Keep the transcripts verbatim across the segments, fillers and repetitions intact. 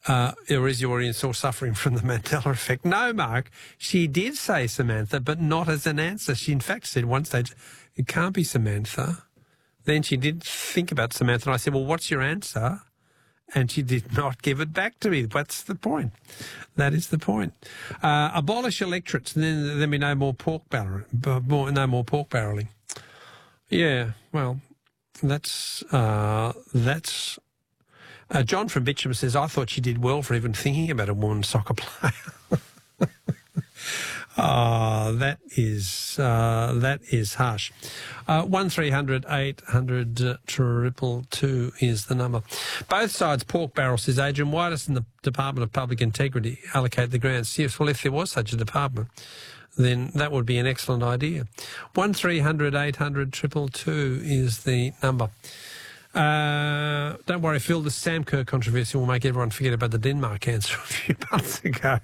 Uh, or is your audience still suffering from the Mandela effect? No, Mark, she did say Samantha, but not as an answer. She, in fact, said one stage, it can't be Samantha. Then she did think about Samantha, and I said, well, what's your answer? And she did not give it back to me. That's the point. That is the point. Uh, abolish electorates, and then there'll be no more pork barreling. No more pork barreling. Yeah, well, that's uh, that's. Uh, John from Bitcham says, I thought she did well for even thinking about a woman's soccer player. Oh, that is uh, that is harsh. Uh, one three hundred eight hundred uh, triple two is the number. Both sides pork barrel, says Adrian. Why doesn't the Department of Public Integrity allocate the grants? Yes, well, if there was such a department, then that would be an excellent idea. One three hundred eight hundred triple two is the number. Uh, don't worry, Phil, the Sam Kerr controversy will make everyone forget about the Denmark answer a few months ago.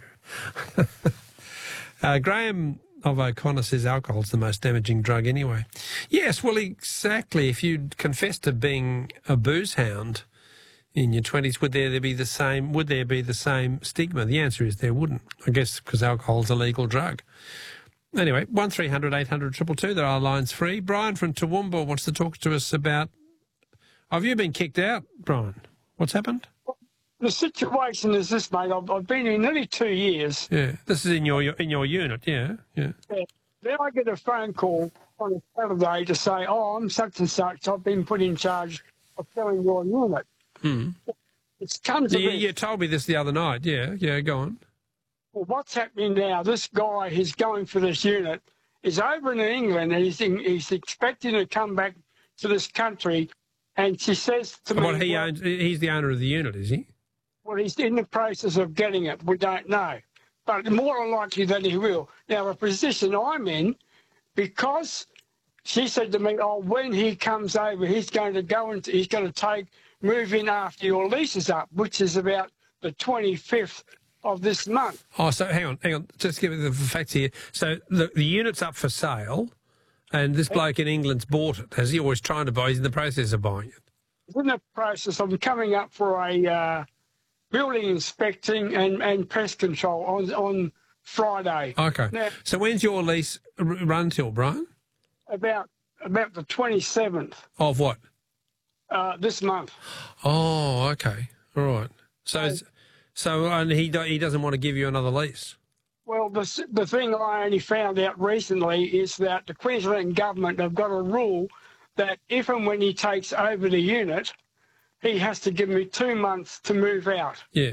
uh, Graham of O'Connor says alcohol's the most damaging drug anyway. Yes, well, exactly. If you confess to being a booze hound in your twenties, would there be the same? Would there be the same stigma? The answer is there wouldn't. I guess because alcohol's a legal drug. Anyway, one three hundred eight hundred triple two. There are lines free. Brian from Toowoomba wants to talk to us about. Have you been kicked out, Brian? What's happened? The situation is this, mate. I've, I've been here nearly two years. Yeah, this is in your in your unit. Yeah, yeah. yeah. Then I get a phone call on a Saturday to say, "Oh, I'm such and such. I've been put in charge of filling your unit." Hmm. It's come to you, this. you told me this the other night. Yeah, yeah. Go on. Well, what's happening now? This guy who's going for this unit is over in England, and he's in, he's expecting to come back to this country. And she says to me... What, he owns, he's the owner of the unit, is he? Well, he's in the process of getting it. We don't know. But more likely than he will. Now, the position I'm in, because she said to me, oh, when he comes over, he's going to go and he's going to take, move in after your lease is up, which is about the twenty-fifth of this month. Oh, so hang on, hang on. Just give me the facts here. So the, the unit's up for sale... And this bloke in England's bought it. Has he always trying to buy? He's in the process of buying it. He's in the process of coming up for a uh, building inspecting and, and pest control on on Friday. Okay. Now, so when's your lease run till, Brian? About about the twenty-seventh. Of what? Uh, this month. Oh, okay. All right. So, so, so and he he doesn't want to give you another lease. Well, the, the thing I only found out recently is that the Queensland government have got a rule that if and when he takes over the unit, he has to give me two months to move out. Yeah.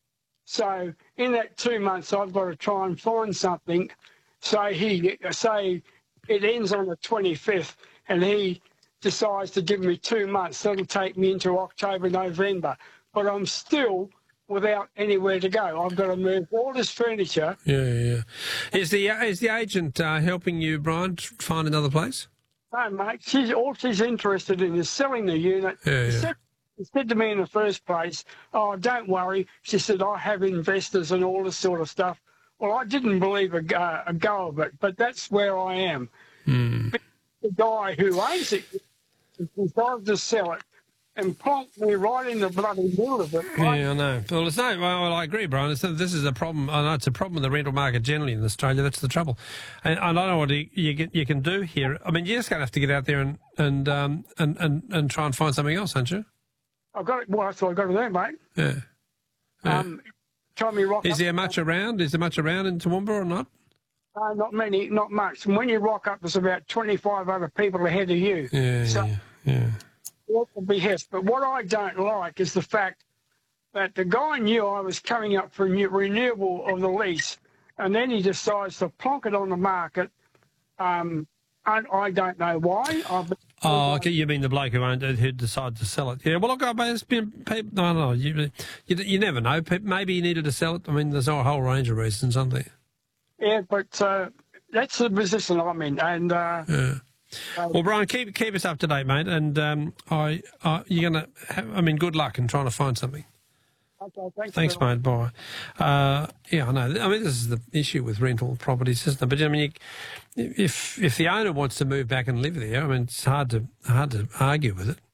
So in that two months, I've got to try and find something. So he say it ends on the twenty-fifth, and he decides to give me two months. That'll take me into October, November. But I'm still without anywhere to go. I've got to move all this furniture. Yeah, yeah. Is the is the agent uh, helping you, Brian, to find another place? No, mate. She's all she's interested in is selling the unit. Yeah, yeah. She said, she said to me in the first place, "Oh, don't worry." She said, "I have investors and all this sort of stuff." Well, I didn't believe a go, a go of it, but that's where I am. Mm. The guy who owns it decided to sell it and plonked me right in the bloody middle of it. Right? Yeah, I know. Well, it's no. Well, I agree, Brian. It's, this is a problem. I know it's a problem with the rental market generally in Australia. That's the trouble. And I don't know what you you, get, you can do here. I mean, you're just going to have to get out there and and um and, and, and try and find something else, aren't you? I've got it. Well, that's what I've got to do, mate. Yeah. yeah. Um, trying me rock. Is there much around? Is there much around in Toowoomba or not? Uh, not many, not much. And when you rock up, there's about twenty-five other people ahead of you. Yeah, so, yeah, yeah. What will be his. But what I don't like is the fact that the guy knew I was coming up for new, renewal of the lease, and then he decides to plonk it on the market. Um, and I don't know why. I've been Oh, okay. You mean the bloke who owned it, who decided to sell it? Yeah. Well, look, it's been people. No, no. You, you, you never know. Maybe he needed to sell it. I mean, there's a whole range of reasons, aren't there? Yeah, but uh, that's the position I'm in, and. Uh, yeah. Well, Brian, keep keep us up to date, mate, and um, I, I you're gonna. Have, I mean, good luck in trying to find something. Okay, thanks. Thanks, mate. Bye. Uh, yeah, I know. I mean, this is the issue with rental properties, isn't it? But I mean, you, if if the owner wants to move back and live there, I mean, it's hard to hard to argue with it.